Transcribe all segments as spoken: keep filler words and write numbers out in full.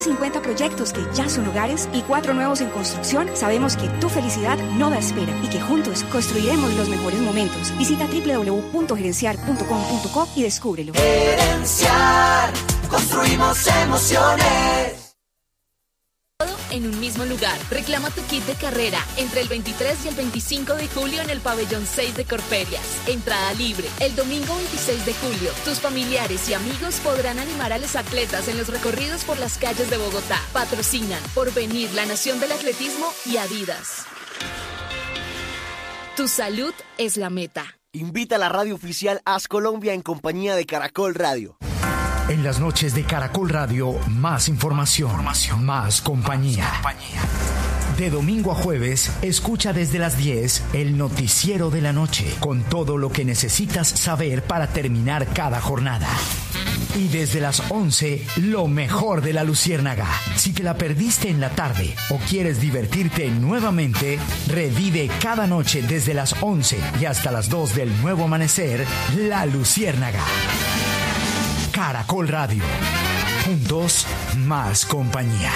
cincuenta proyectos que ya son hogares y cuatro nuevos en construcción, sabemos que tu felicidad no da espera y que juntos construiremos los mejores momentos. Visita doble u doble u doble u punto gerenciar punto com punto co y descúbrelo. Gerenciar, construimos emociones. En un mismo lugar. Reclama tu kit de carrera entre el veintitrés y el veinticinco de julio en el pabellón seis de Corferias. Entrada libre. El domingo veintiséis de julio, tus familiares y amigos podrán animar a los atletas en los recorridos por las calles de Bogotá. Patrocinan Porvenir, la Nación del Atletismo y Adidas. Tu salud es la meta. Invita a la radio oficial Haz Colombia en compañía de Caracol Radio. En las noches de Caracol Radio, más información, información. Más compañía. Más compañía. De domingo a jueves, escucha desde las diez el noticiero de la noche, con todo lo que necesitas saber para terminar cada jornada. Y desde las once, lo mejor de la Luciérnaga. Si te la perdiste en la tarde o quieres divertirte nuevamente, revive cada noche desde las once y hasta las dos del nuevo amanecer, La Luciérnaga. Caracol Radio. Juntos, más compañía.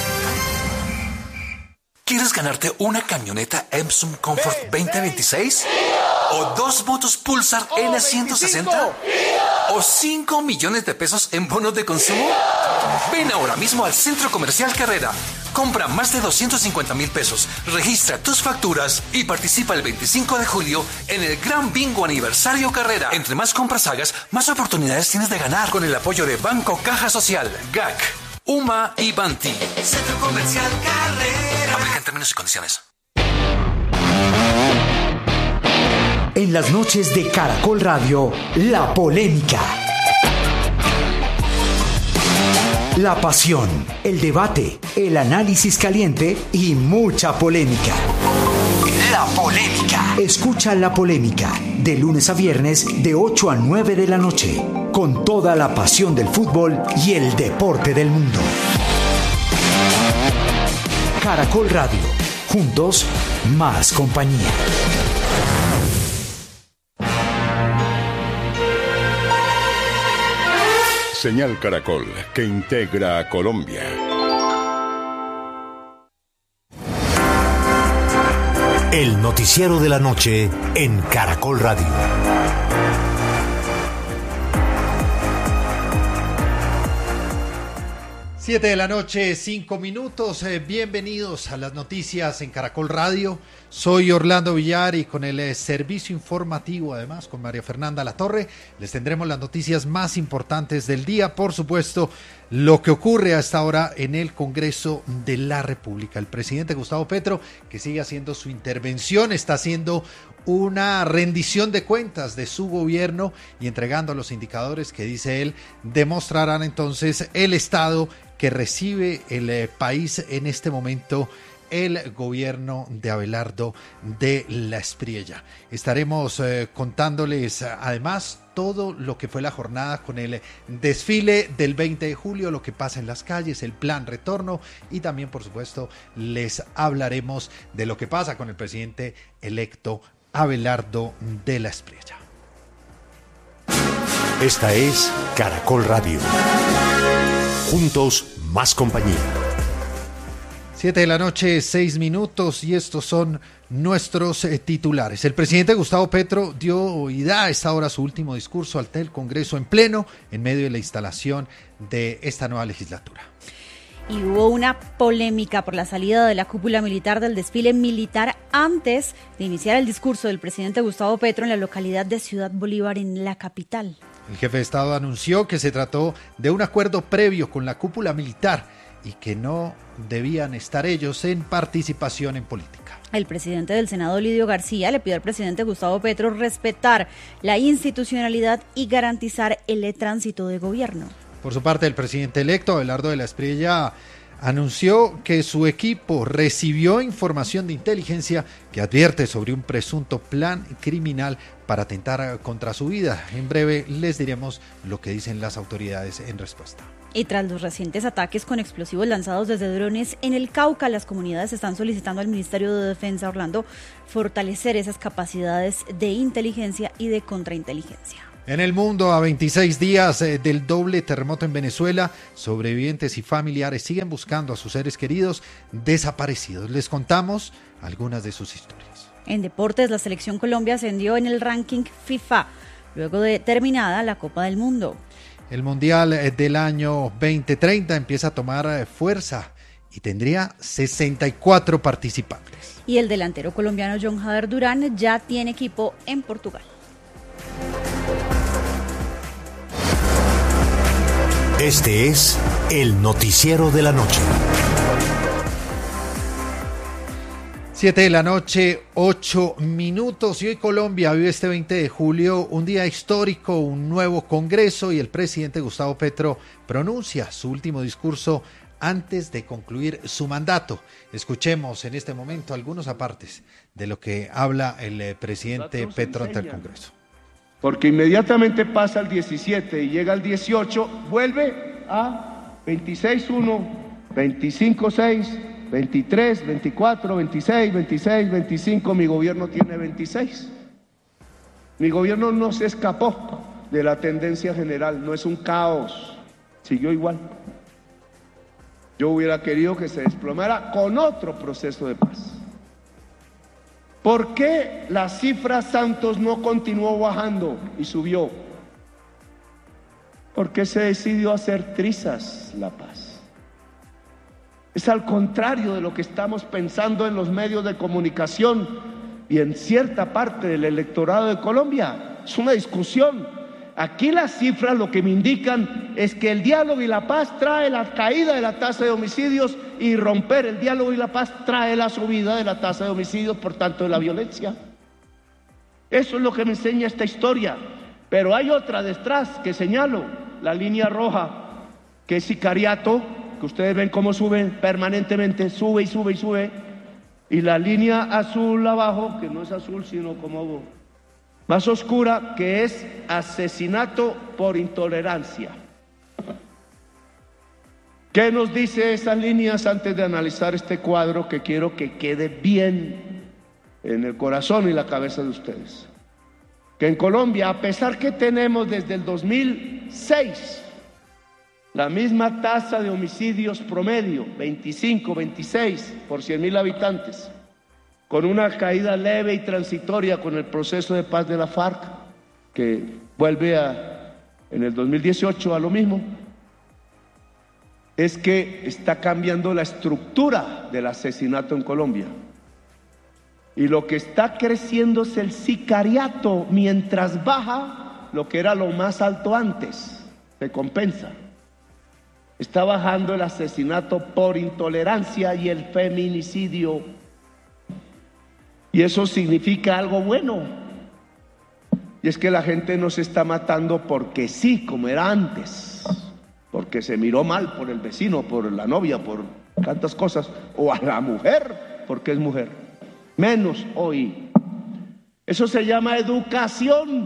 ¿Quieres ganarte una camioneta Epson Comfort veinte veintiséis? ¿O dos motos Pulsar N ciento sesenta? ¿O cinco millones de pesos en bonos de consumo? Ven ahora mismo al Centro Comercial Carrera. Compra más de doscientos cincuenta mil pesos, registra tus facturas y participa el veinticinco de julio en el Gran Bingo Aniversario Carrera. Entre más compras hagas, más oportunidades tienes de ganar. Con el apoyo de Banco Caja Social, G A C, U M A y Banti. Centro Comercial Carrera. Aplica en términos y condiciones. En las noches de Caracol Radio, la polémica. La pasión, el debate, el análisis caliente y mucha polémica. La polémica. Escucha La Polémica, de lunes a viernes, de ocho a nueve de la noche, con toda la pasión del fútbol y el deporte del mundo. Caracol Radio. Juntos, más compañía. Señal Caracol, que integra a Colombia. El noticiero de la noche en Caracol Radio. Siete de la noche, cinco minutos. Eh, bienvenidos a las noticias en Caracol Radio. Soy Orlando Villar y con el eh, servicio informativo, además, con María Fernanda Latorre, les tendremos las noticias más importantes del día. Por supuesto, lo que ocurre a esta hora en el Congreso de la República. El presidente Gustavo Petro, que sigue haciendo su intervención, está haciendo una rendición de cuentas de su gobierno y entregando los indicadores que, dice él, demostrarán entonces el estado que recibe el eh, país en este momento, el gobierno de Abelardo de la Espriella. Estaremos eh, contándoles además todo lo que fue la jornada con el desfile del veinte de julio, lo que pasa en las calles, el plan retorno y también, por supuesto, les hablaremos de lo que pasa con el presidente electo Abelardo de la Espriella. Esta es Caracol Radio. Juntos, más compañía. Siete de la noche, seis minutos, y estos son nuestros eh, titulares. El presidente Gustavo Petro dio y da a esta hora su último discurso ante el Congreso en pleno, en medio de la instalación de esta nueva legislatura. Y hubo una polémica por la salida de la cúpula militar del desfile militar antes de iniciar el discurso del presidente Gustavo Petro en la localidad de Ciudad Bolívar, en la capital. El jefe de Estado anunció que se trató de un acuerdo previo con la cúpula militar y que no debían estar ellos en participación en política. El presidente del Senado, Lidio García, le pidió al presidente Gustavo Petro respetar la institucionalidad y garantizar el tránsito de gobierno. Por su parte, el presidente electo, Abelardo de la Espriella, anunció que su equipo recibió información de inteligencia que advierte sobre un presunto plan criminal para atentar contra su vida. En breve les diremos lo que dicen las autoridades en respuesta. Y tras los recientes ataques con explosivos lanzados desde drones en el Cauca, las comunidades están solicitando al Ministerio de Defensa, Orlando, fortalecer esas capacidades de inteligencia y de contrainteligencia. En el mundo, a veintiséis días eh, del doble terremoto en Venezuela, sobrevivientes y familiares siguen buscando a sus seres queridos desaparecidos. Les contamos algunas de sus historias. En deportes, la selección Colombia ascendió en el ranking FIFA, luego de terminada la Copa del Mundo. El Mundial eh, del año veinte treinta empieza a tomar eh, fuerza y tendría sesenta y cuatro participantes. Y el delantero colombiano John Jader Durán ya tiene equipo en Portugal. Este es el noticiero de la noche. Siete de la noche, ocho minutos, y hoy Colombia vive este veinte de julio un día histórico, un nuevo congreso, y el presidente Gustavo Petro pronuncia su último discurso antes de concluir su mandato. Escuchemos en este momento algunos apartes de lo que habla el eh, presidente Petro ante el Congreso. Porque inmediatamente pasa el diecisiete y llega el dieciocho, vuelve a veintiséis uno, veinticinco seis, veintitrés, veinticuatro, veintiséis, veintiséis, veinticinco, mi gobierno tiene veintiséis. Mi gobierno no se escapó de la tendencia general, no es un caos, siguió igual. Yo hubiera querido que se desplomara con otro proceso de paz. ¿Por qué la cifra Santos no continuó bajando y subió? Porque se decidió hacer trizas la paz. Es al contrario de lo que estamos pensando en los medios de comunicación y en cierta parte del electorado de Colombia. Es una discusión. Aquí las cifras lo que me indican es que el diálogo y la paz trae la caída de la tasa de homicidios, y romper el diálogo y la paz trae la subida de la tasa de homicidios, por tanto de la violencia. Eso es lo que me enseña esta historia. Pero hay otra detrás que señalo, la línea roja, que es sicariato, que ustedes ven cómo sube permanentemente, sube y sube y sube, y la línea azul abajo, que no es azul sino como más oscura, que es asesinato por intolerancia. ¿Qué nos dice esas líneas antes de analizar este cuadro que quiero que quede bien en el corazón y la cabeza de ustedes? Que en Colombia, a pesar que tenemos desde el dos mil seis la misma tasa de homicidios promedio, veinticinco, veintiséis por cien mil habitantes, con una caída leve y transitoria con el proceso de paz de la FARC, que vuelve a, en el dos mil dieciocho a lo mismo, es que está cambiando la estructura del asesinato en Colombia. Y lo que está creciendo es el sicariato, mientras baja lo que era lo más alto antes, se compensa. Está bajando el asesinato por intolerancia y el feminicidio. Y eso significa algo bueno, y es que la gente no se está matando porque sí, como era antes, porque se miró mal por el vecino, por la novia, por tantas cosas, o a la mujer, porque es mujer, menos hoy. Eso se llama educación.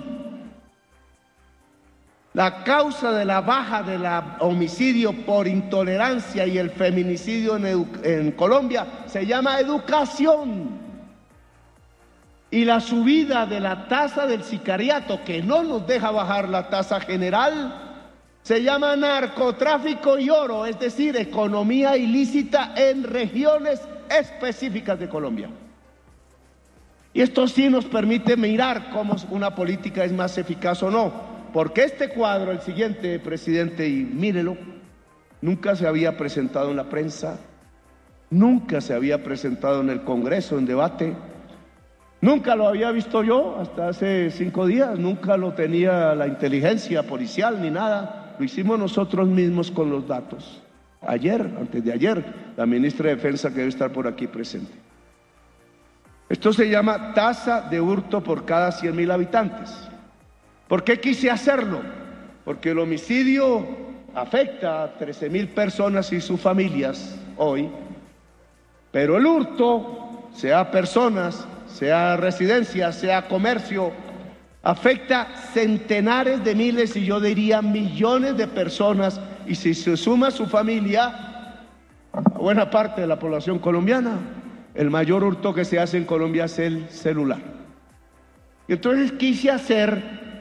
La causa de la baja del homicidio por intolerancia y el feminicidio en, en Colombia se llama educación. Y la subida de la tasa del sicariato, que no nos deja bajar la tasa general, se llama narcotráfico y oro, es decir, economía ilícita en regiones específicas de Colombia. Y esto sí nos permite mirar cómo una política es más eficaz o no, porque este cuadro, el siguiente, presidente, y mírelo, nunca se había presentado en la prensa, nunca se había presentado en el Congreso en debate. Nunca lo había visto yo hasta hace cinco días, nunca lo tenía la inteligencia policial ni nada, lo hicimos nosotros mismos con los datos. Ayer, antes de ayer, la ministra de Defensa, que debe estar por aquí presente. Esto se llama tasa de hurto por cada cien mil habitantes. ¿Por qué quise hacerlo? Porque el homicidio afecta a trece mil personas y sus familias hoy, pero el hurto, sea personas, sea residencia, sea comercio, afecta centenares de miles y yo diría millones de personas, y si se suma su familia, buena parte de la población colombiana, el mayor hurto que se hace en Colombia es el celular. Y entonces quise hacer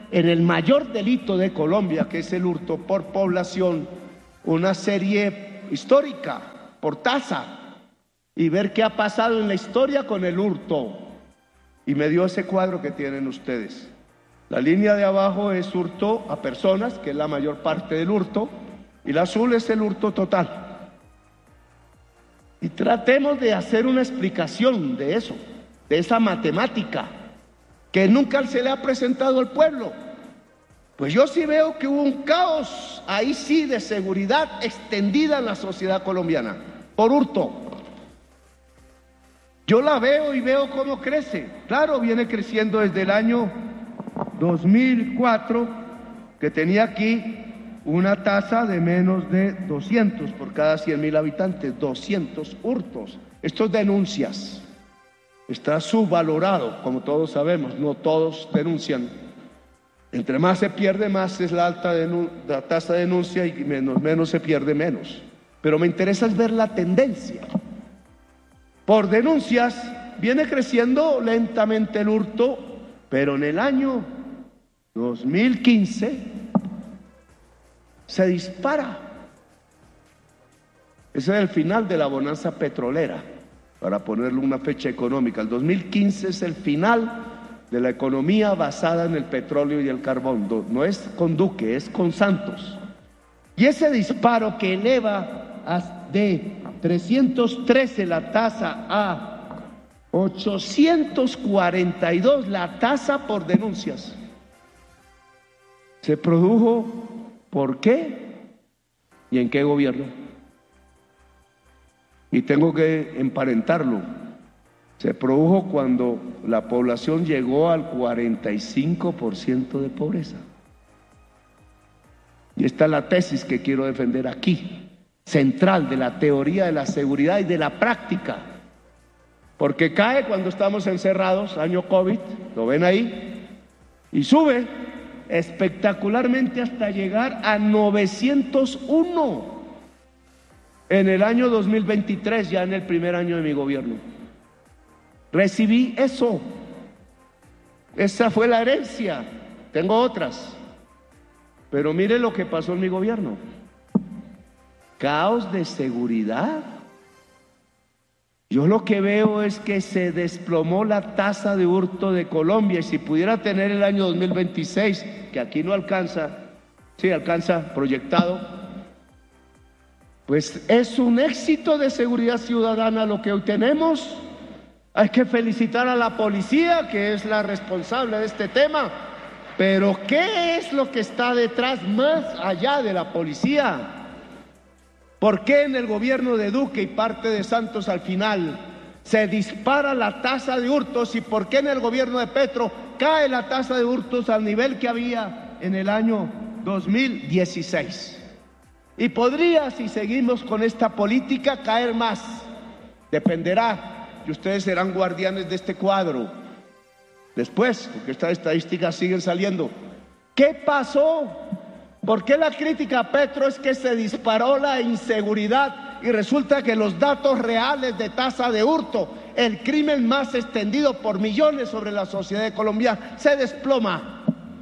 en el mayor delito de Colombia, que es el hurto por población, una serie histórica por tasa y ver qué ha pasado en la historia con el hurto. Y me dio ese cuadro que tienen ustedes. La línea de abajo es hurto a personas, que es la mayor parte del hurto, y la azul es el hurto total. Y tratemos de hacer una explicación de eso, de esa matemática, que nunca se le ha presentado al pueblo. Pues yo sí veo que hubo un caos, ahí sí, de seguridad extendida en la sociedad colombiana, por hurto. Yo la veo y veo cómo crece. Claro, viene creciendo desde el año dos mil cuatro, que tenía aquí una tasa de menos de doscientos por cada cien mil habitantes, doscientos hurtos. Estos denuncias. Está subvalorado, como todos sabemos, no todos denuncian. Entre más se pierde, más es la alta la tasa de denuncia, y menos, menos se pierde, menos. Pero me interesa es ver la tendencia. Por denuncias viene creciendo lentamente el hurto, pero en el año dos mil quince se dispara. Ese es el final de la bonanza petrolera, para ponerle una fecha económica. El dos mil quince es el final de la economía basada en el petróleo y el carbón. No es con Duque, es con Santos. Y ese disparo que eleva de trescientos trece la tasa a ochocientos cuarenta y dos la tasa por denuncias, se produjo ¿por qué? ¿Y en qué gobierno? Y tengo que emparentarlo. Se produjo cuando la población llegó al cuarenta y cinco por ciento de pobreza. Y esta es la tesis que quiero defender aquí, central de la teoría de la seguridad y de la práctica. Porque cae cuando estamos encerrados, año COVID, lo ven ahí, y sube espectacularmente hasta llegar a novecientos uno en el año dos mil veintitrés, ya en el primer año de mi gobierno. Recibí eso, esa fue la herencia, tengo otras, pero mire lo que pasó en mi gobierno: caos de seguridad. Yo lo que veo es que se desplomó la tasa de hurto de Colombia, y si pudiera tener el año dos mil veintiséis, que aquí no alcanza, sí alcanza proyectado, pues es un éxito de seguridad ciudadana lo que hoy tenemos. Hay que felicitar a la policía, que es la responsable de este tema, pero ¿qué es lo que está detrás más allá de la policía? ¿Por qué en el gobierno de Duque y parte de Santos al final se dispara la tasa de hurtos, y por qué en el gobierno de Petro cae la tasa de hurtos al nivel que había en el año dos mil dieciséis? Y podría, si seguimos con esta política, caer más. Dependerá, y ustedes serán guardianes de este cuadro después, porque estas estadísticas siguen saliendo. ¿Qué pasó? ¿Por qué la crítica a Petro es que se disparó la inseguridad y resulta que los datos reales de tasa de hurto, el crimen más extendido por millones sobre la sociedad colombiana, se desploma?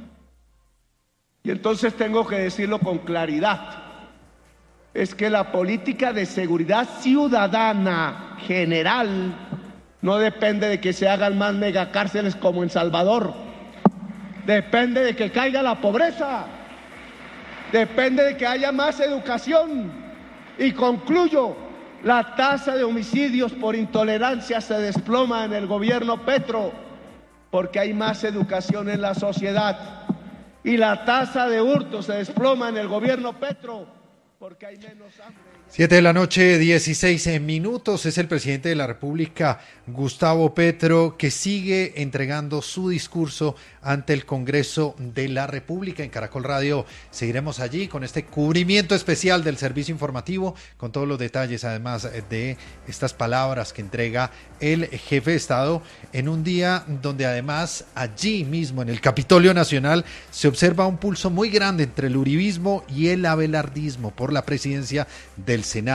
Y entonces tengo que decirlo con claridad: es que la política de seguridad ciudadana general no depende de que se hagan más megacárceles como en Salvador, depende de que caiga la pobreza, depende de que haya más educación. Y concluyo, la tasa de homicidios por intolerancia se desploma en el gobierno Petro porque hay más educación en la sociedad, y la tasa de hurto se desploma en el gobierno Petro porque hay menos hambre. Siete de la noche, dieciséis minutos. Es el presidente de la República, Gustavo Petro, que sigue entregando su discurso ante el Congreso de la República. En Caracol Radio seguiremos allí con este cubrimiento especial del servicio informativo, con todos los detalles, además de estas palabras que entrega el jefe de Estado en un día donde además allí mismo en el Capitolio Nacional se observa un pulso muy grande entre el uribismo y el abelardismo por la presidencia del Senado.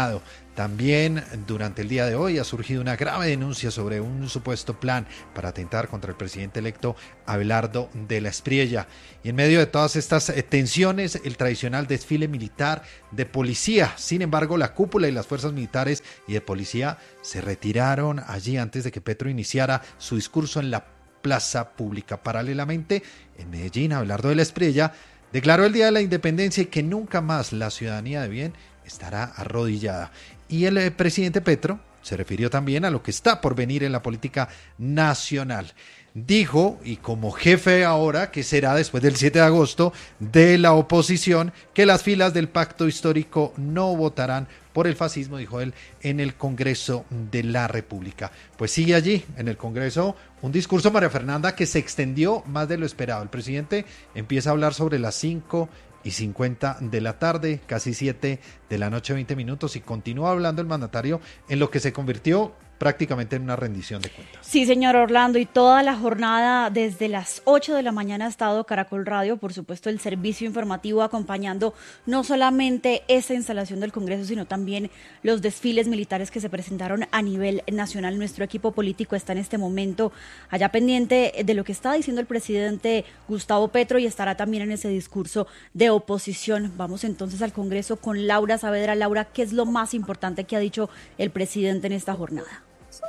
También durante el día de hoy ha surgido una grave denuncia sobre un supuesto plan para atentar contra el presidente electo Abelardo de la Espriella. Y en medio de todas estas tensiones, el tradicional desfile militar de policía. Sin embargo, la cúpula y las fuerzas militares y de policía se retiraron allí antes de que Petro iniciara su discurso en la plaza pública. Paralelamente, en Medellín, Abelardo de la Espriella declaró el Día de la Independencia y que nunca más la ciudadanía de bien estará arrodillada. Y el eh, presidente Petro se refirió también a lo que está por venir en la política nacional. Dijo, y como jefe ahora, que será después del siete de agosto, de la oposición, que las filas del pacto histórico no votarán por el fascismo, dijo él, en el Congreso de la República. Pues sigue allí, en el Congreso, un discurso, María Fernanda, que se extendió más de lo esperado. El presidente empieza a hablar sobre las cinco y cincuenta de la tarde, casi siete de la noche, veinte minutos, y continúa hablando el mandatario en lo que se convirtió prácticamente en una rendición de cuentas. Sí, señor Orlando, y toda la jornada desde las ocho de la mañana ha estado Caracol Radio, por supuesto el servicio informativo acompañando no solamente esa instalación del Congreso, sino también los desfiles militares que se presentaron a nivel nacional. Nuestro equipo político está en este momento allá pendiente de lo que está diciendo el presidente Gustavo Petro y estará también en ese discurso de oposición. Vamos entonces al Congreso con Laura Saavedra. Laura, ¿qué es lo más importante que ha dicho el presidente en esta jornada?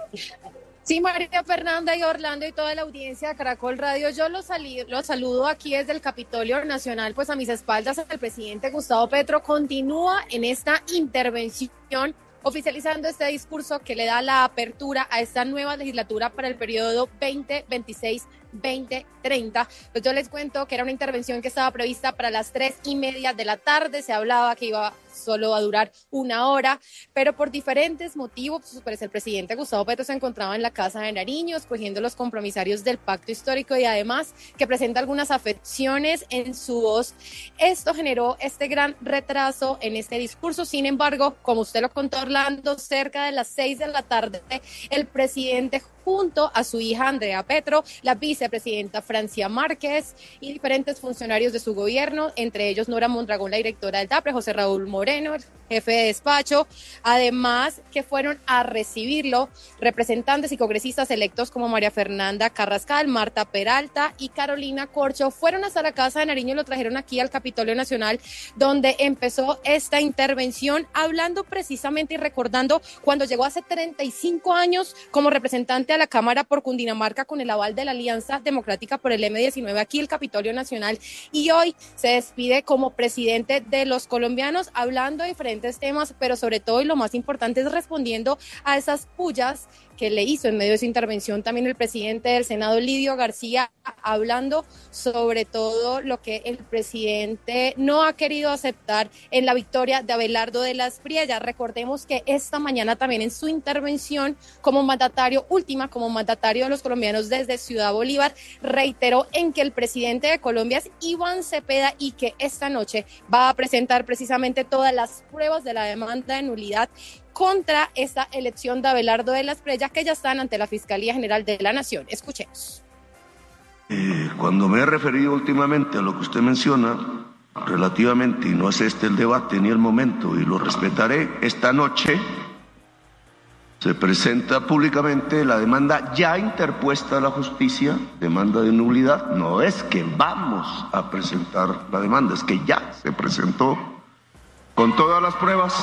Sí, María Fernanda y Orlando y toda la audiencia de Caracol Radio, yo los, salí, los saludo aquí desde el Capitolio Nacional, pues a mis espaldas el presidente Gustavo Petro continúa en esta intervención oficializando este discurso que le da la apertura a esta nueva legislatura para el periodo veinte veintiséis veinte treinta. Pues yo les cuento que era una intervención que estaba prevista para las tres y media de la tarde, se hablaba que iba solo a durar una hora, pero por diferentes motivos, pues el presidente Gustavo Petro se encontraba en la Casa de Nariño, escogiendo los compromisarios del pacto histórico y además que presenta algunas afecciones en su voz. Esto generó este gran retraso en este discurso. Sin embargo, como usted lo contó, Orlando, cerca de las seis de la tarde, el presidente junto a su hija Andrea Petro, la vicepresidenta Francia Márquez y diferentes funcionarios de su gobierno, entre ellos Nora Mondragón, la directora del DAPRE, José Raúl Moreno, el jefe de despacho, además que fueron a recibirlo representantes y congresistas electos como María Fernanda Carrascal, Marta Peralta y Carolina Corcho, fueron hasta la Casa de Nariño y lo trajeron aquí al Capitolio Nacional, donde empezó esta intervención hablando precisamente y recordando cuando llegó hace treinta y cinco años como representante a la Cámara por Cundinamarca con el aval de la Alianza Democrática por el eme diecinueve aquí el Capitolio Nacional, y hoy se despide como presidente de los colombianos hablando de diferentes temas, pero sobre todo y lo más importante es respondiendo a esas pullas que le hizo en medio de su intervención también el presidente del Senado, Lidio García, hablando sobre todo lo que el presidente no ha querido aceptar en la victoria de Abelardo de la Espriella. Recordemos que esta mañana también en su intervención como mandatario, última como mandatario de los colombianos desde Ciudad Bolívar, reiteró en que el presidente de Colombia es Iván Cepeda y que esta noche va a presentar precisamente todas las pruebas de la demanda de nulidad contra esta elección de Abelardo de la Espriella que ya están ante la Fiscalía General de la Nación. Escuchemos. Eh, cuando me he referido últimamente a lo que usted menciona, relativamente, y no es este el debate ni el momento, y lo respetaré, esta noche se presenta públicamente la demanda ya interpuesta a la justicia, demanda de nulidad. No es que vamos a presentar la demanda, es que ya se presentó con todas las pruebas.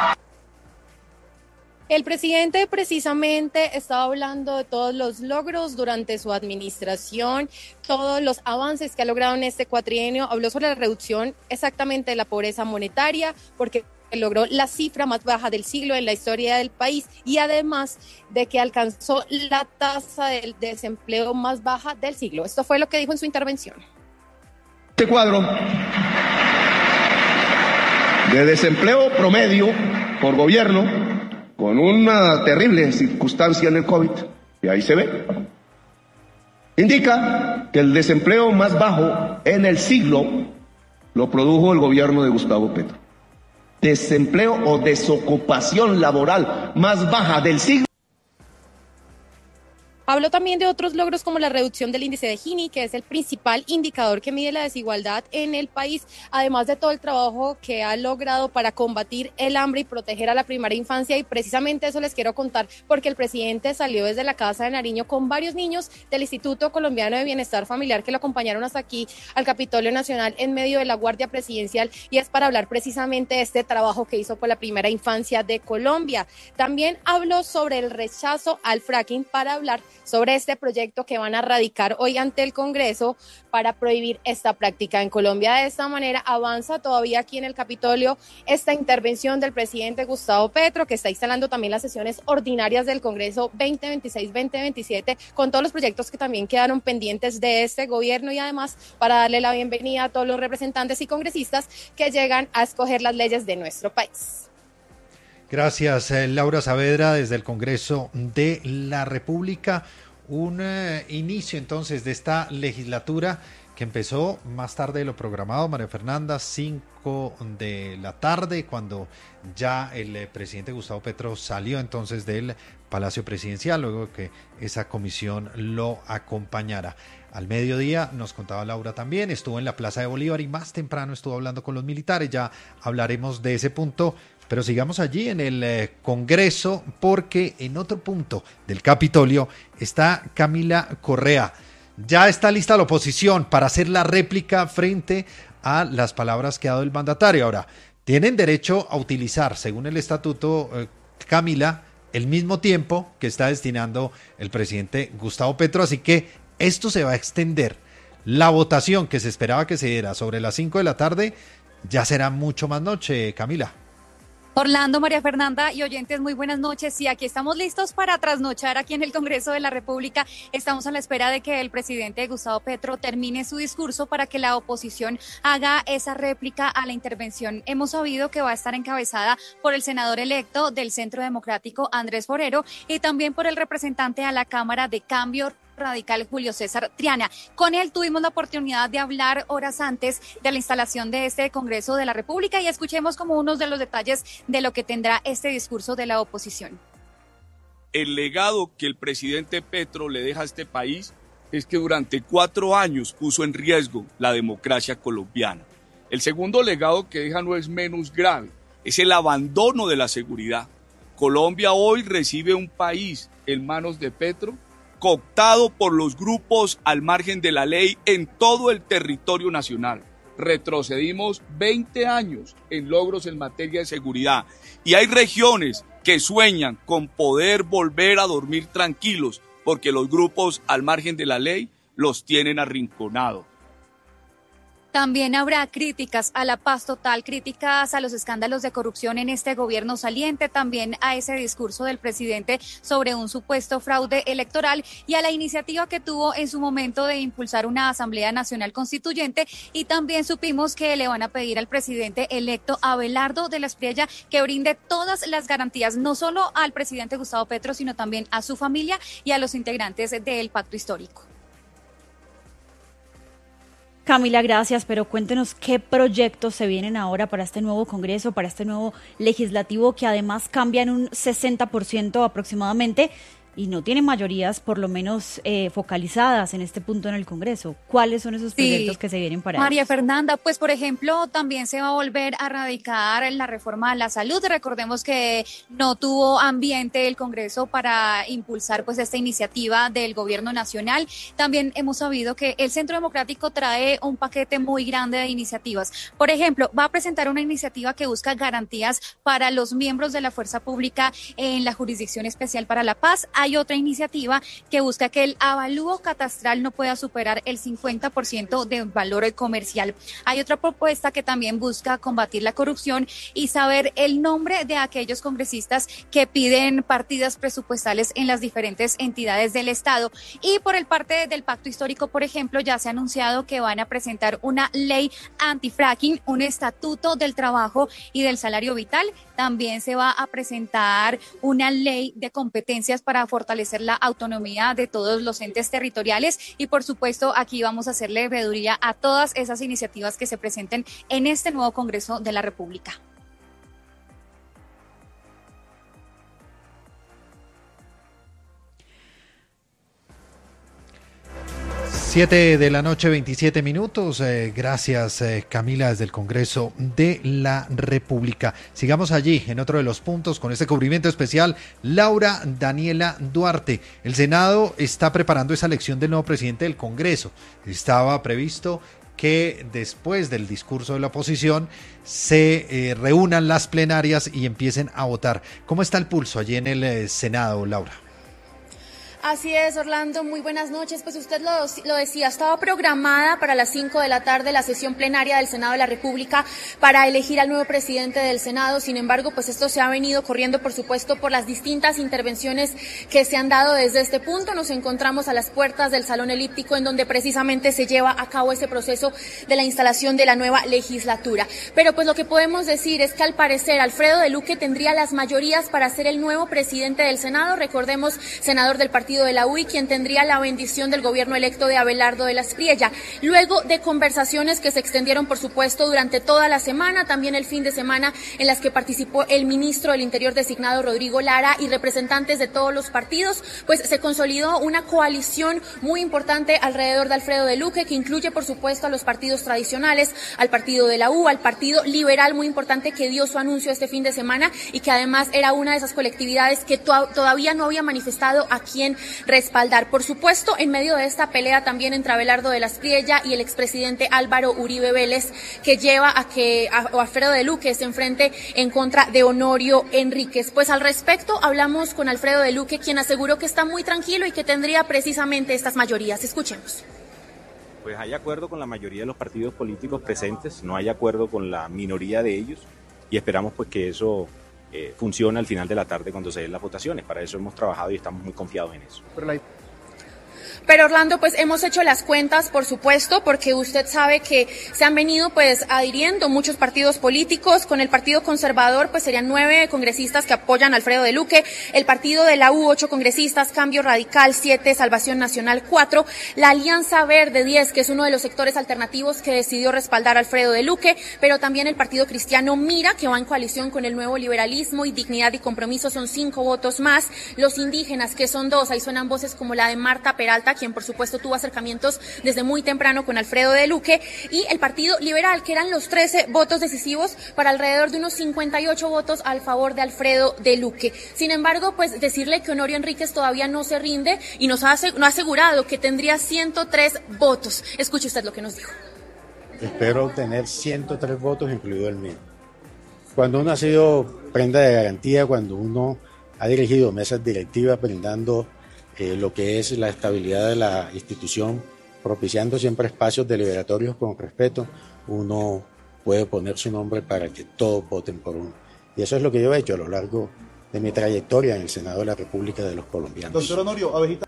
El presidente precisamente estaba hablando de todos los logros durante su administración, todos los avances que ha logrado en este cuatrienio. Habló sobre la reducción exactamente de la pobreza monetaria, porque logró la cifra más baja del siglo en la historia del país y además de que alcanzó la tasa del desempleo más baja del siglo. Esto fue lo que dijo en su intervención. Este cuadro de desempleo promedio por gobierno, con una terrible circunstancia en el COVID, y ahí se ve, indica que el desempleo más bajo en el siglo lo produjo el gobierno de Gustavo Petro. Desempleo o desocupación laboral más baja del siglo. Habló también de otros logros como la reducción del índice de Gini, que es el principal indicador que mide la desigualdad en el país, además de todo el trabajo que ha logrado para combatir el hambre y proteger a la primera infancia, y precisamente eso les quiero contar porque el presidente salió desde la Casa de Nariño con varios niños del Instituto Colombiano de Bienestar Familiar que lo acompañaron hasta aquí al Capitolio Nacional en medio de la Guardia Presidencial, y es para hablar precisamente de este trabajo que hizo por la primera infancia de Colombia. También habló sobre el rechazo al fracking para hablar sobre este proyecto que van a radicar hoy ante el Congreso para prohibir esta práctica en Colombia. De esta manera avanza todavía aquí en el Capitolio esta intervención del presidente Gustavo Petro, que está instalando también las sesiones ordinarias del Congreso veinte veintiséis veinte veintisiete, con todos los proyectos que también quedaron pendientes de este gobierno, y además para darle la bienvenida a todos los representantes y congresistas que llegan a escoger las leyes de nuestro país. Gracias, eh, Laura Saavedra, desde el Congreso de la República. Un eh, inicio entonces de esta legislatura que empezó más tarde de lo programado, María Fernanda, cinco de la tarde, cuando ya el eh, presidente Gustavo Petro salió entonces del Palacio Presidencial, luego de que esa comisión lo acompañara. Al mediodía, nos contaba Laura también, estuvo en la Plaza de Bolívar y más temprano estuvo hablando con los militares. Ya hablaremos de ese punto, pero sigamos allí en el eh, Congreso, porque en otro punto del Capitolio está Camila Correa. Ya está lista la oposición para hacer la réplica frente a las palabras que ha dado el mandatario. Ahora, tienen derecho a utilizar, según el estatuto, eh, Camila, el mismo tiempo que está destinando el presidente Gustavo Petro, así que esto se va a extender. La votación que se esperaba que se diera sobre las cinco de la tarde ya será mucho más noche, Camila. Orlando, María Fernanda y oyentes, muy buenas noches. Y aquí estamos listos para trasnochar aquí en el Congreso de la República. Estamos a la espera de que el presidente Gustavo Petro termine su discurso para que la oposición haga esa réplica a la intervención. Hemos sabido que va a estar encabezada por el senador electo del Centro Democrático, Andrés Forero, y también por el representante a la Cámara de Cambio Radical, Julio César Triana. Con él tuvimos la oportunidad de hablar horas antes de la instalación de este Congreso de la República, y escuchemos como unos de los detalles de lo que tendrá este discurso de la oposición. El legado que el presidente Petro le deja a este país es que durante cuatro años puso en riesgo la democracia colombiana. El segundo legado que deja no es menos grave, es el abandono de la seguridad. Colombia hoy recibe un país en manos de Petro cooptado por los grupos al margen de la ley en todo el territorio nacional. Retrocedimos veinte años en logros en materia de seguridad, y hay regiones que sueñan con poder volver a dormir tranquilos porque los grupos al margen de la ley los tienen arrinconados. También habrá críticas a la paz total, críticas a los escándalos de corrupción en este gobierno saliente, también a ese discurso del presidente sobre un supuesto fraude electoral y a la iniciativa que tuvo en su momento de impulsar una Asamblea Nacional Constituyente. Y también supimos que le van a pedir al presidente electo Abelardo de la Espriella que brinde todas las garantías, no solo al presidente Gustavo Petro, sino también a su familia y a los integrantes del pacto histórico. Camila, gracias, pero cuéntenos qué proyectos se vienen ahora para este nuevo Congreso, para este nuevo legislativo, que además cambia en un sesenta por ciento aproximadamente y no tiene mayorías por lo menos eh, focalizadas en este punto en el Congreso. ¿Cuáles son esos proyectos sí, que se vienen para María ellos? Fernanda, pues por ejemplo, también se va a volver a radicar la reforma a la salud. Recordemos que no tuvo ambiente el Congreso para impulsar pues esta iniciativa del gobierno nacional. También hemos sabido que el Centro Democrático trae un paquete muy grande de iniciativas. Por ejemplo, va a presentar una iniciativa que busca garantías para los miembros de la fuerza pública en la Jurisdicción Especial para la Paz. Hay otra iniciativa que busca que el avalúo catastral no pueda superar el cincuenta por ciento del valor comercial. Hay otra propuesta que también busca combatir la corrupción y saber el nombre de aquellos congresistas que piden partidas presupuestales en las diferentes entidades del Estado. Y por el parte del pacto histórico, por ejemplo, ya se ha anunciado que van a presentar una ley antifracking, un estatuto del trabajo y del salario vital. También se va a presentar una ley de competencias para fortalecer la autonomía de todos los entes territoriales, y por supuesto aquí vamos a hacerle veeduría a todas esas iniciativas que se presenten en este nuevo Congreso de la República. Siete de la noche, veintisiete minutos. Eh, gracias, eh, Camila, desde el Congreso de la República. Sigamos allí, en otro de los puntos, con este cubrimiento especial. Laura Daniela Duarte. El Senado está preparando esa elección del nuevo presidente del Congreso. Estaba previsto que después del discurso de la oposición se eh, reúnan las plenarias y empiecen a votar. ¿Cómo está el pulso allí en el eh, Senado, Laura? Así es, Orlando, muy buenas noches. Pues usted lo, lo decía, estaba programada para las cinco de la tarde la sesión plenaria del Senado de la República para elegir al nuevo presidente del Senado. Sin embargo, pues esto se ha venido corriendo, por supuesto, por las distintas intervenciones que se han dado desde este punto. Nos encontramos a las puertas del Salón Elíptico, en donde precisamente se lleva a cabo ese proceso de la instalación de la nueva legislatura. Pero pues lo que podemos decir es que al parecer Alfredo de Luque tendría las mayorías para ser el nuevo presidente del Senado. Recordemos, senador del partido de la U I, quien tendría la bendición del gobierno electo de Abelardo de la Espriella. Luego de conversaciones que se extendieron, por supuesto, durante toda la semana, también el fin de semana, en las que participó el ministro del Interior designado, Rodrigo Lara, y representantes de todos los partidos, pues se consolidó una coalición muy importante alrededor de Alfredo de Luque, que incluye, por supuesto, a los partidos tradicionales, al partido de la U, al partido liberal, muy importante, que dio su anuncio este fin de semana y que además era una de esas colectividades que to- todavía no había manifestado a quién respaldar. Por supuesto, en medio de esta pelea también entre Abelardo de la Espriella y el expresidente Álvaro Uribe Vélez, que lleva a que a, a Alfredo de Luque se enfrente en contra de Honorio Enríquez. Pues al respecto hablamos con Alfredo de Luque, quien aseguró que está muy tranquilo y que tendría precisamente estas mayorías. Escuchemos. Pues hay acuerdo con la mayoría de los partidos políticos presentes, no hay acuerdo con la minoría de ellos, y esperamos pues que eso Eh, funciona al final de la tarde cuando se den las votaciones. Para eso hemos trabajado y estamos muy confiados en eso. Pero Orlando, pues hemos hecho las cuentas, por supuesto, porque usted sabe que se han venido pues adhiriendo muchos partidos políticos. Con el Partido Conservador pues serían nueve congresistas que apoyan a Alfredo de Luque, el partido de la U ocho congresistas, Cambio Radical siete, Salvación Nacional cuatro, la Alianza Verde diez, que es uno de los sectores alternativos que decidió respaldar a Alfredo de Luque, pero también el Partido Cristiano Mira, que va en coalición con el Nuevo Liberalismo, y Dignidad y Compromiso, son cinco votos más. Los indígenas, que son dos, ahí suenan voces como la de Marta Peralta, quien por supuesto tuvo acercamientos desde muy temprano con Alfredo de Luque, y el Partido Liberal, que eran los trece votos decisivos para alrededor de unos cincuenta y ocho votos al favor de Alfredo de Luque. Sin embargo, pues decirle que Honorio Enríquez todavía no se rinde y nos ha asegurado que tendría ciento tres votos. Escuche usted lo que nos dijo. Espero obtener ciento tres votos, incluido el mío. Cuando uno ha sido prenda de garantía, cuando uno ha dirigido mesas directivas brindando Eh, lo que es la estabilidad de la institución, propiciando siempre espacios deliberatorios con respeto, uno puede poner su nombre para que todos voten por uno. Y eso es lo que yo he hecho a lo largo de mi trayectoria en el Senado de la República de los Colombianos. Doctor Honorio, abejita.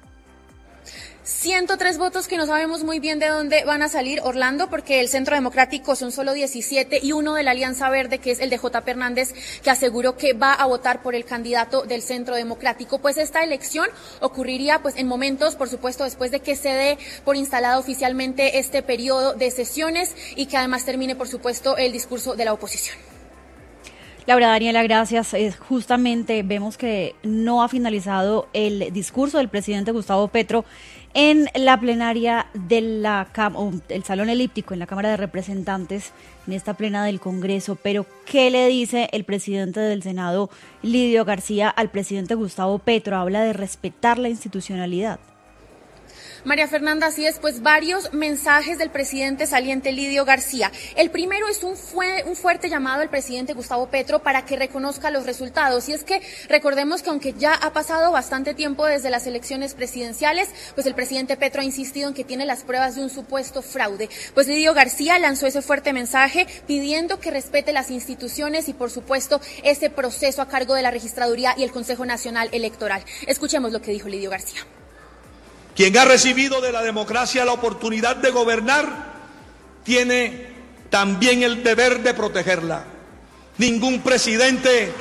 ciento tres votos que no sabemos muy bien de dónde van a salir, Orlando, porque el Centro Democrático son solo diecisiete y uno de la Alianza Verde, que es el de J. P. Hernández, que aseguró que va a votar por el candidato del Centro Democrático. Pues esta elección ocurriría pues en momentos, por supuesto, después de que se dé por instalado oficialmente este periodo de sesiones y que además termine, por supuesto, el discurso de la oposición. Laura Daniela, gracias. Eh, justamente vemos que no ha finalizado el discurso del presidente Gustavo Petro en la plenaria del Salón Elíptico, en la Cámara de Representantes, en esta plena del Congreso. Pero, ¿qué le dice el presidente del Senado, Lidio García, al presidente Gustavo Petro? Habla de respetar la institucionalidad. María Fernanda, así es, pues varios mensajes del presidente saliente Lidio García. El primero es un, fue, un fuerte llamado al presidente Gustavo Petro para que reconozca los resultados. Y es que recordemos que aunque ya ha pasado bastante tiempo desde las elecciones presidenciales, pues el presidente Petro ha insistido en que tiene las pruebas de un supuesto fraude. Pues Lidio García lanzó ese fuerte mensaje pidiendo que respete las instituciones y, por supuesto, ese proceso a cargo de la Registraduría y el Consejo Nacional Electoral. Escuchemos lo que dijo Lidio García. Quien ha recibido de la democracia la oportunidad de gobernar, tiene también el deber de protegerla. Ningún presidente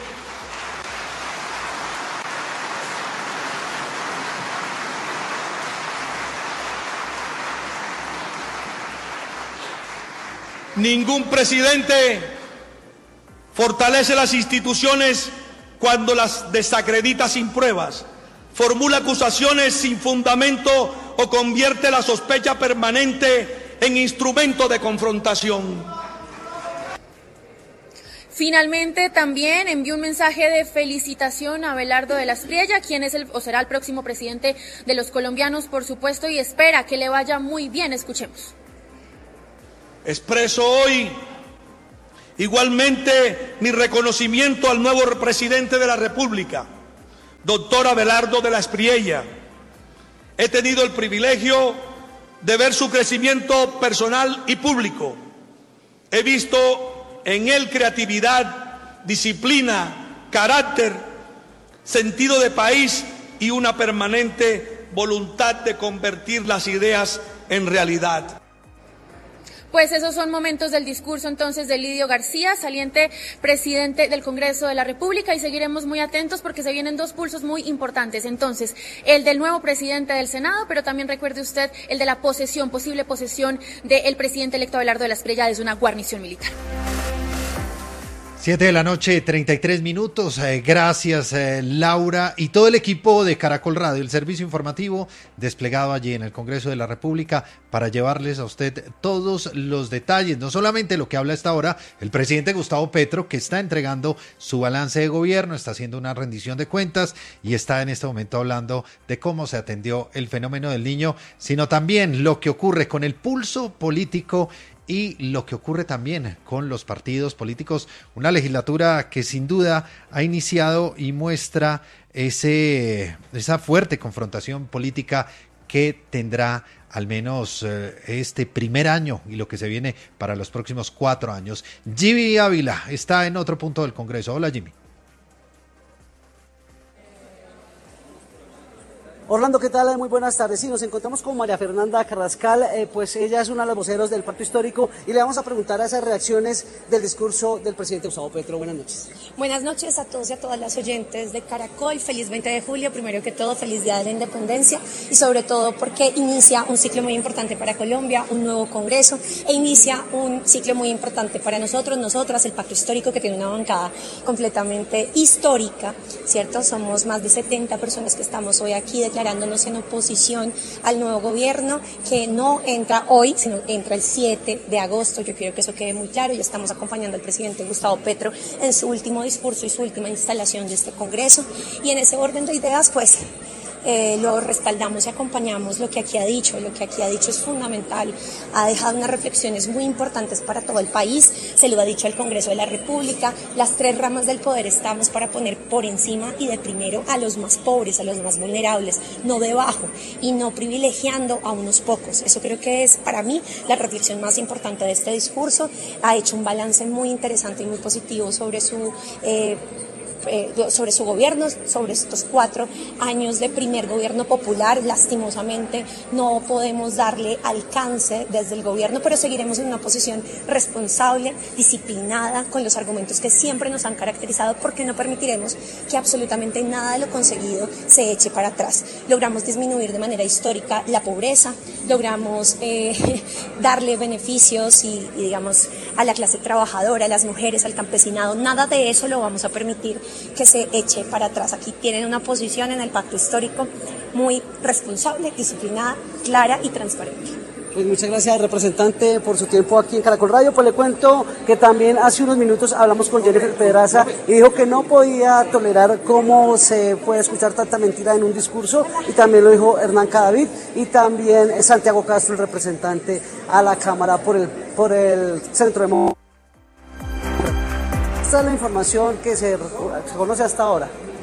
ningún presidente fortalece las instituciones cuando las desacredita sin pruebas, formula acusaciones sin fundamento o convierte la sospecha permanente en instrumento de confrontación. Finalmente, también envió un mensaje de felicitación a Abelardo de la Espriella, quien es el, o será el próximo presidente de los colombianos, por supuesto, y espera que le vaya muy bien. Escuchemos. Expreso hoy igualmente mi reconocimiento al nuevo presidente de la República, doctor Abelardo de la Espriella. He tenido el privilegio de ver su crecimiento personal y público. He visto en él creatividad, disciplina, carácter, sentido de país y una permanente voluntad de convertir las ideas en realidad. Pues esos son momentos del discurso entonces de Lidio García, saliente presidente del Congreso de la República, y seguiremos muy atentos porque se vienen dos pulsos muy importantes. Entonces, el del nuevo presidente del Senado, pero también recuerde usted el de la posesión, posible posesión del presidente electo Abelardo de la Espriella desde una guarnición militar. Siete de la noche, treinta y tres minutos. Eh, gracias, eh, Laura, y todo el equipo de Caracol Radio, el servicio informativo desplegado allí en el Congreso de la República para llevarles a usted todos los detalles, no solamente lo que habla hasta ahora el presidente Gustavo Petro, que está entregando su balance de gobierno, está haciendo una rendición de cuentas y está en este momento hablando de cómo se atendió el fenómeno del Niño, sino también lo que ocurre con el pulso político y lo que ocurre también con los partidos políticos, una legislatura que sin duda ha iniciado y muestra ese, esa fuerte confrontación política que tendrá al menos eh, este primer año y lo que se viene para los próximos cuatro años. Jimmy Ávila está en otro punto del Congreso. Hola, Jimmy. Orlando, ¿qué tal? Muy buenas tardes. Sí, nos encontramos con María Fernanda Carrascal, eh, pues ella es una de las voceros del Pacto Histórico y le vamos a preguntar a esas reacciones del discurso del presidente Gustavo Petro. Buenas noches. Buenas noches a todos y a todas las oyentes de Caracol. Feliz veinte de julio, primero que todo, feliz Día de la Independencia y sobre todo porque inicia un ciclo muy importante para Colombia, un nuevo Congreso e inicia un ciclo muy importante para nosotros, nosotras, el Pacto Histórico, que tiene una bancada completamente histórica, ¿cierto? Somos más de setenta personas que estamos hoy aquí declarando declarándonos en oposición al nuevo gobierno que no entra hoy, sino entra el siete de agosto. Yo quiero que eso quede muy claro y estamos acompañando al presidente Gustavo Petro en su último discurso y su última instalación de este Congreso. Y en ese orden de ideas, pues, Eh, lo respaldamos y acompañamos lo que aquí ha dicho, lo que aquí ha dicho es fundamental, ha dejado unas reflexiones muy importantes para todo el país, se lo ha dicho al Congreso de la República, las tres ramas del poder estamos para poner por encima y de primero a los más pobres, a los más vulnerables, no debajo y no privilegiando a unos pocos. Eso creo que es para mí la reflexión más importante de este discurso. Ha hecho un balance muy interesante y muy positivo sobre su eh, Eh, sobre su gobierno, sobre estos cuatro años de primer gobierno popular. Lastimosamente no podemos darle alcance desde el gobierno, pero seguiremos en una posición responsable, disciplinada, con los argumentos que siempre nos han caracterizado, porque no permitiremos que absolutamente nada de lo conseguido se eche para atrás. Logramos disminuir de manera histórica la pobreza, logramos eh, darle beneficios y, y digamos a la clase trabajadora, a las mujeres, al campesinado. Nada de eso lo vamos a permitir que se eche para atrás. Aquí tienen una posición en el Pacto Histórico muy responsable, disciplinada, clara y transparente. Pues muchas gracias, representante, por su tiempo aquí en Caracol Radio. Pues le cuento que también hace unos minutos hablamos con Jennifer Pedraza y dijo que no podía tolerar cómo se puede escuchar tanta mentira en un discurso, y también lo dijo Hernán Cadavid y también Santiago Castro, el representante a la Cámara por el, por el Centro de... Esta es la información que se, se conoce hasta ahora.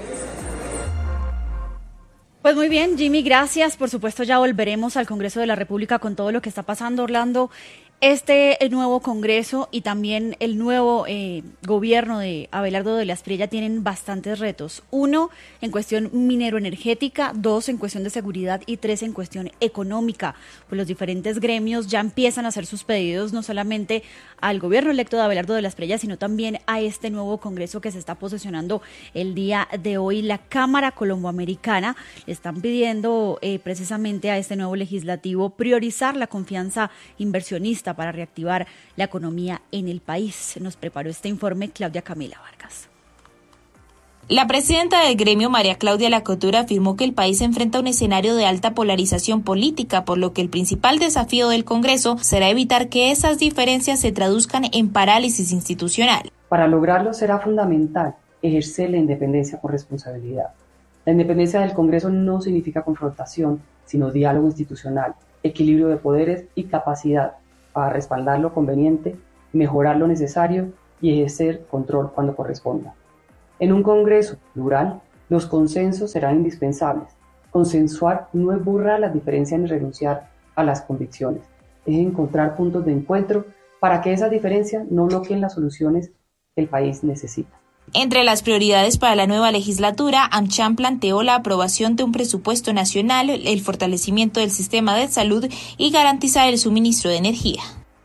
Pues muy bien, Jimmy, gracias. Por supuesto, ya volveremos al Congreso de la República con todo lo que está pasando, Orlando. Este nuevo Congreso y también el nuevo eh, gobierno de Abelardo de la Espriella tienen bastantes retos. Uno, en cuestión minero-energética, dos, en cuestión de seguridad y tres, en cuestión económica. Pues los diferentes gremios ya empiezan a hacer sus pedidos no solamente al gobierno electo de Abelardo de la Espriella, sino también a este nuevo Congreso que se está posesionando el día de hoy. La Cámara Colomboamericana le están pidiendo eh, precisamente a este nuevo legislativo priorizar la confianza inversionista para reactivar la economía en el país. Nos preparó este informe Claudia Camila Vargas. La presidenta del gremio, María Claudia Lacotura, afirmó que el país enfrenta un escenario de alta polarización política, por lo que el principal desafío del Congreso será evitar que esas diferencias se traduzcan en parálisis institucional. Para lograrlo será fundamental ejercer la independencia con responsabilidad. La independencia del Congreso no significa confrontación, sino diálogo institucional, equilibrio de poderes y capacidad para respaldar lo conveniente, mejorar lo necesario y ejercer control cuando corresponda. En un Congreso plural, los consensos serán indispensables. Consensuar no es borrar las diferencias ni renunciar a las convicciones, es encontrar puntos de encuentro para que esas diferencias no bloqueen las soluciones que el país necesita. Entre las prioridades para la nueva legislatura, AmCham planteó la aprobación de un presupuesto nacional, el fortalecimiento del sistema de salud y garantizar el suministro de energía.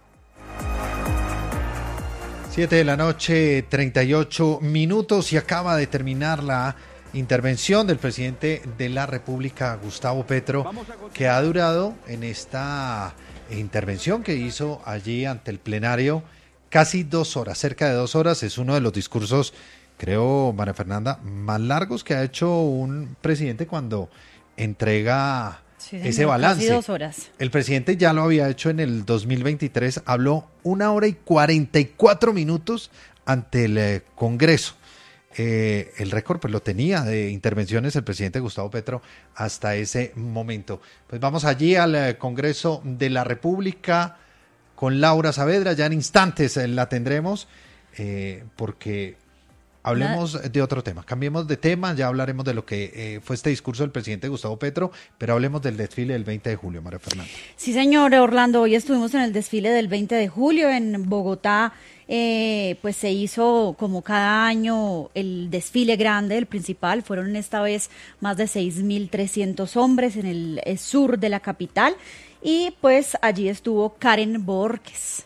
Siete de la noche, treinta y ocho minutos, y acaba de terminar la intervención del presidente de la República, Gustavo Petro, que ha durado en esta intervención que hizo allí ante el plenario casi dos horas, cerca de dos horas. Es uno de los discursos, creo, María Fernanda, más largos que ha hecho un presidente cuando entrega sí, ese balance. Casi dos horas. El presidente ya lo había hecho en el dos mil veintitrés, habló una hora y cuarenta y cuatro minutos ante el eh, Congreso. Eh, el récord pues lo tenía de intervenciones el presidente Gustavo Petro hasta ese momento. Pues vamos allí al eh, Congreso de la República con Laura Saavedra, ya en instantes eh, la tendremos, eh, porque hablemos la... de otro tema, cambiemos de tema, ya hablaremos de lo que eh, fue este discurso del presidente Gustavo Petro, pero hablemos del desfile del veinte de julio, María Fernanda. Sí, señor Orlando, hoy estuvimos en el desfile del veinte de julio en Bogotá. Eh, pues se hizo como cada año el desfile grande, el principal, fueron esta vez más de seis mil trescientos hombres en el, el sur de la capital, y pues allí estuvo Karen Borges.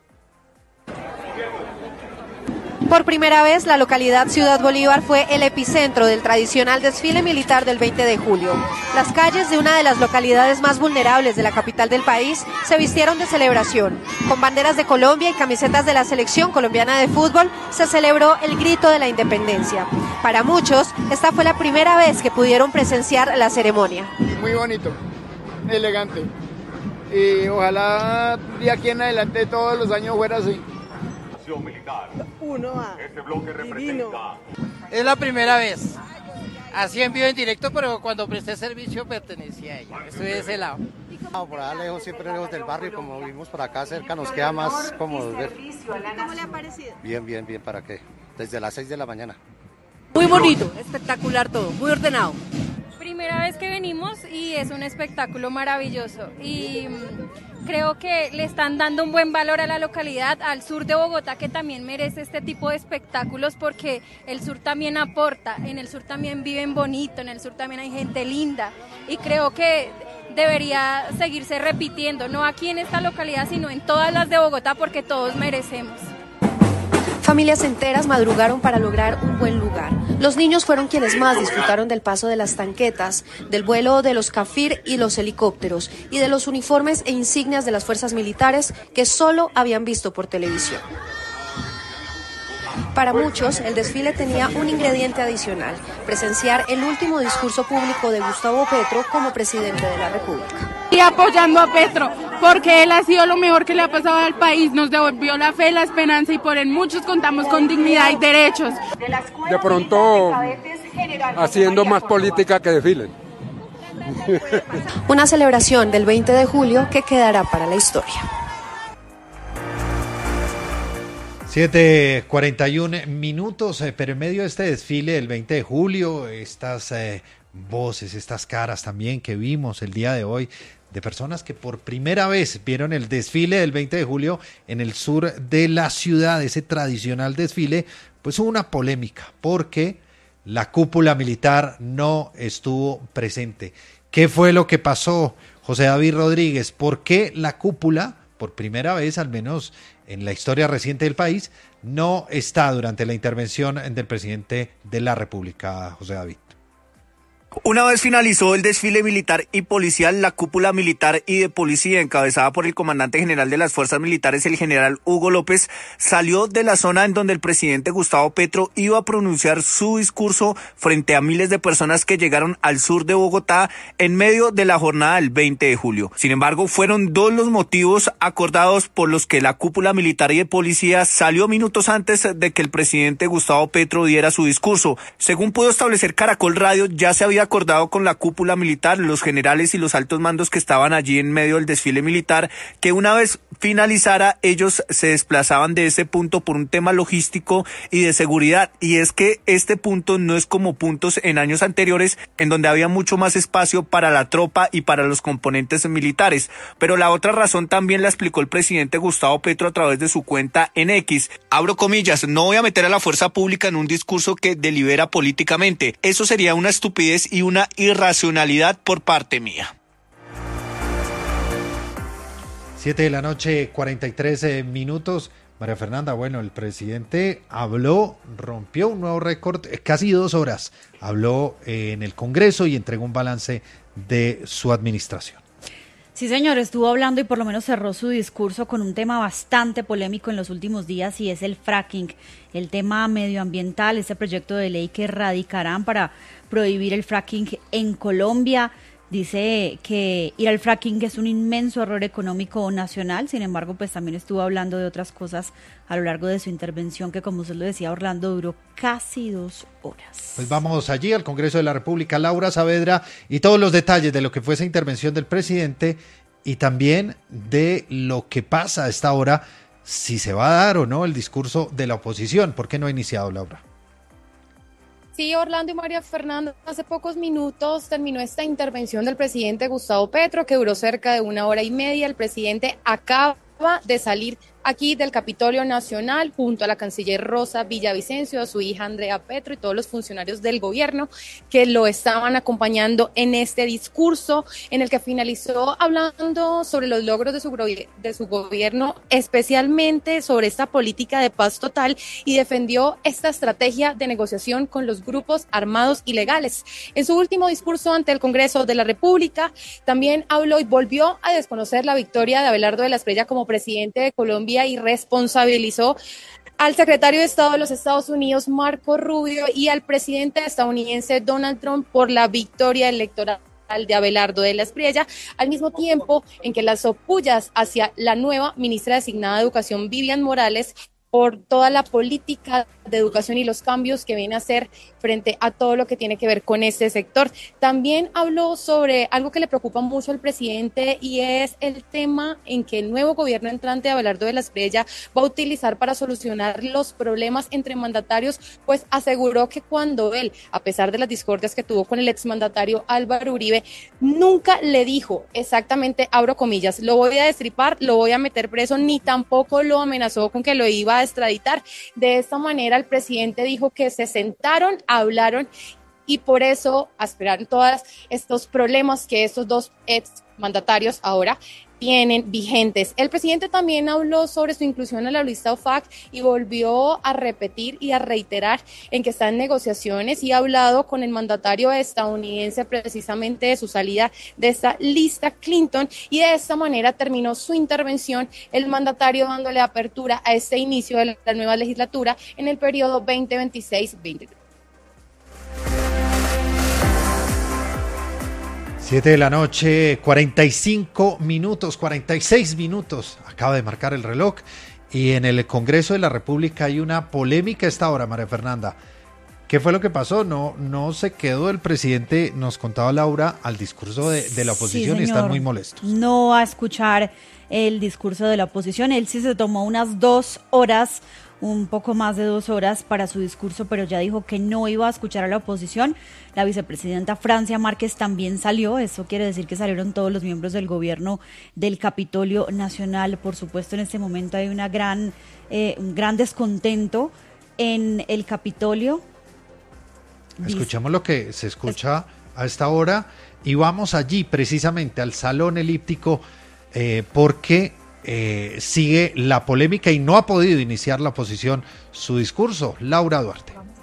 Por primera vez, la localidad Ciudad Bolívar fue el epicentro del tradicional desfile militar del veinte de julio. Las calles de una de las localidades más vulnerables de la capital del país se vistieron de celebración. Con banderas de Colombia y camisetas de la selección colombiana de fútbol, se celebró el grito de la independencia. Para muchos, esta fue la primera vez que pudieron presenciar la ceremonia. Muy bonito, elegante. Y ojalá de aquí en adelante todos los años fuera así. Militar. Uno a este bloque representa. Es la primera vez, así en vivo en directo, pero cuando presté servicio pertenecía a ella. Estoy de ese lado. No, por allá lejos, siempre lejos del barrio, como vivimos por acá cerca, nos queda más cómodo ver. ¿Cómo le ha parecido? Bien, bien, bien, ¿para qué? Desde las seis de la mañana. Muy bonito, espectacular todo, muy ordenado. Primera vez que venimos y es un espectáculo maravilloso y creo que le están dando un buen valor a la localidad, al sur de Bogotá, que también merece este tipo de espectáculos porque el sur también aporta, en el sur también viven bonito, en el sur también hay gente linda y creo que debería seguirse repitiendo, no aquí en esta localidad sino en todas las de Bogotá porque todos merecemos. Familias enteras madrugaron para lograr un buen lugar. Los niños fueron quienes más disfrutaron del paso de las tanquetas, del vuelo de los Cafir y los helicópteros, y de los uniformes e insignias de las fuerzas militares que solo habían visto por televisión. Para muchos, el desfile tenía un ingrediente adicional, presenciar el último discurso público de Gustavo Petro como presidente de la República. Y apoyando a Petro, porque él ha sido lo mejor que le ha pasado al país, nos devolvió la fe, la esperanza y por él muchos contamos con dignidad y derechos. De pronto, haciendo más política que desfiles. Una celebración del veinte de julio que quedará para la historia. siete cuarenta y uno minutos, eh, pero en medio de este desfile del veinte de julio, estas eh, voces, estas caras también que vimos el día de hoy, de personas que por primera vez vieron el desfile del veinte de julio en el sur de la ciudad, ese tradicional desfile, pues hubo una polémica, porque la cúpula militar no estuvo presente. ¿Qué fue lo que pasó, José David Rodríguez? ¿Por qué la cúpula, por primera vez, al menos en la historia reciente del país, no está durante la intervención del presidente de la República, José David? Una vez finalizó el desfile militar y policial, la cúpula militar y de policía encabezada por el comandante general de las fuerzas militares, el general Hugo López, salió de la zona en donde el presidente Gustavo Petro iba a pronunciar su discurso frente a miles de personas que llegaron al sur de Bogotá en medio de la jornada del veinte de julio. Sin embargo, fueron dos los motivos acordados por los que la cúpula militar y de policía salió minutos antes de que el presidente Gustavo Petro diera su discurso. Según pudo establecer Caracol Radio, ya se había acordado con la cúpula militar, los generales y los altos mandos que estaban allí en medio del desfile militar, que una vez finalizara ellos se desplazaban de ese punto por un tema logístico y de seguridad. Y es que este punto no es como puntos en años anteriores en donde había mucho más espacio para la tropa y para los componentes militares. Pero la otra razón también la explicó el presidente Gustavo Petro a través de su cuenta en X. Abro comillas, no voy a meter a la fuerza pública en un discurso que delibera políticamente. Eso sería una estupidez y una irracionalidad por parte mía. Siete de la noche, cuarenta y tres eh, minutos. María Fernanda, bueno, el presidente habló, rompió un nuevo récord, eh, casi dos horas. Habló eh, en el Congreso y entregó un balance de su administración. Sí, señor, estuvo hablando y por lo menos cerró su discurso con un tema bastante polémico en los últimos días y es el fracking, el tema medioambiental, ese proyecto de ley que radicarán para prohibir el fracking en Colombia. Dice que ir al fracking es un inmenso error económico nacional, sin embargo, pues también estuvo hablando de otras cosas a lo largo de su intervención que, como usted lo decía, Orlando, duró casi dos horas. Pues vamos allí al Congreso de la República, Laura Saavedra, y todos los detalles de lo que fue esa intervención del presidente y también de lo que pasa a esta hora, si se va a dar o no el discurso de la oposición. ¿Por qué no ha iniciado, Laura? Sí, Orlando y María Fernanda, hace pocos minutos terminó esta intervención del presidente Gustavo Petro, que duró cerca de una hora y media. El presidente acaba de salir aquí del Capitolio Nacional junto a la canciller Rosa Villavicencio, a su hija Andrea Petro y todos los funcionarios del gobierno que lo estaban acompañando en este discurso en el que finalizó hablando sobre los logros de su, de su gobierno, especialmente sobre esta política de paz total, y defendió esta estrategia de negociación con los grupos armados ilegales. En su último discurso ante el Congreso de la República también habló y volvió a desconocer la victoria de Abelardo de la Espriella como presidente de Colombia y responsabilizó al secretario de Estado de los Estados Unidos, Marco Rubio, y al presidente estadounidense Donald Trump por la victoria electoral de Abelardo de la Espriella, al mismo tiempo en que lanzó pullas hacia la nueva ministra designada de Educación, Vivian Morales, por toda la política de educación y los cambios que viene a hacer frente a todo lo que tiene que ver con este sector. También habló sobre algo que le preocupa mucho al presidente y es el tema en que el nuevo gobierno entrante de Abelardo de la Espriella va a utilizar para solucionar los problemas entre mandatarios, pues aseguró que cuando él, a pesar de las discordias que tuvo con el exmandatario Álvaro Uribe, nunca le dijo exactamente, abro comillas, lo voy a destripar, lo voy a meter preso, ni tampoco lo amenazó con que lo iba a extraditar. De esta manera el presidente dijo que se sentaron, hablaron y por eso esperaron todos estos problemas que estos dos ex mandatarios ahora tienen vigentes. El presidente también habló sobre su inclusión en la lista O F A C y volvió a repetir y a reiterar en que está en negociaciones y ha hablado con el mandatario estadounidense precisamente de su salida de esta lista Clinton, y de esta manera terminó su intervención el mandatario dándole apertura a este inicio de la nueva legislatura en el periodo veinte veintiséis veinte. Siete de la noche, cuarenta y cinco minutos, cuarenta y seis minutos, acaba de marcar el reloj, y en el Congreso de la República hay una polémica a esta hora, María Fernanda. ¿Qué fue lo que pasó? No, no se quedó el presidente, nos contaba Laura, al discurso de, de la oposición, sí, y están muy molestos. No a escuchar el discurso de la oposición, él sí se tomó unas dos horas, un poco más de dos horas para su discurso, pero ya dijo que no iba a escuchar a la oposición. La vicepresidenta Francia Márquez también salió, eso quiere decir que salieron todos los miembros del gobierno del Capitolio Nacional. Por supuesto, en este momento hay una gran, eh, un gran descontento en el Capitolio. Escuchamos lo que se escucha a esta hora y vamos allí precisamente al Salón Elíptico eh, porque Eh, sigue la polémica y no ha podido iniciar la oposición su discurso. Laura Duarte.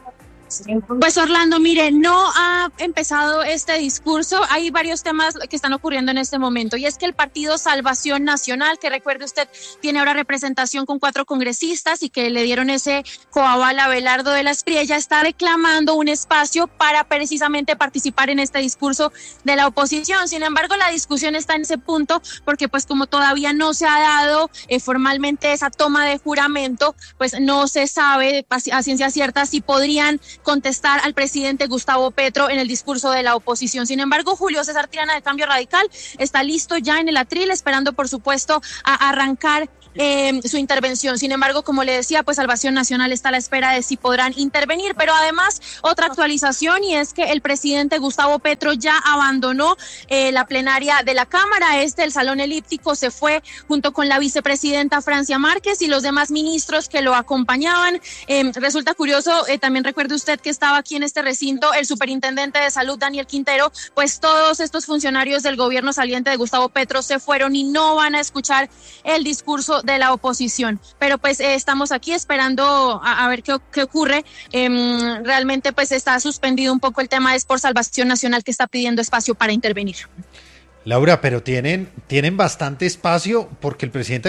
Pues Orlando, mire, no ha empezado este discurso. Hay varios temas que están ocurriendo en este momento y es que el Partido Salvación Nacional, que recuerde usted, tiene ahora representación con cuatro congresistas y que le dieron ese coaval a Abelardo de la Espriella, está reclamando un espacio para precisamente participar en este discurso de la oposición. Sin embargo, la discusión está en ese punto porque pues como todavía no se ha dado eh, formalmente esa toma de juramento, pues no se sabe a ciencia cierta si podrían contestar al presidente Gustavo Petro en el discurso de la oposición. Sin embargo, Julio César Triana de Cambio Radical está listo ya en el atril, esperando por supuesto a arrancar Eh, su intervención. Sin embargo, como le decía, pues Salvación Nacional está a la espera de si podrán intervenir, pero además otra actualización y es que el presidente Gustavo Petro ya abandonó eh, la plenaria de la Cámara. Este, el Salón Elíptico, se fue junto con la vicepresidenta Francia Márquez y los demás ministros que lo acompañaban. Eh, resulta curioso, eh, también recuerde usted que estaba aquí en este recinto el superintendente de salud Daniel Quintero, pues todos estos funcionarios del gobierno saliente de Gustavo Petro se fueron y no van a escuchar el discurso de la oposición, pero pues eh, estamos aquí esperando a, a ver qué, qué ocurre. Eh, realmente pues está suspendido un poco el tema, es por Salvación Nacional que está pidiendo espacio para intervenir. Laura, pero tienen, tienen bastante espacio porque el presidente